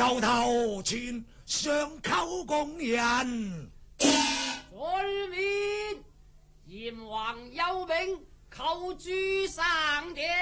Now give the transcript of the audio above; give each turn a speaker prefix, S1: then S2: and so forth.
S1: 牛頭前上叩工人，
S2: 遵命，閻王有命叩諸生者。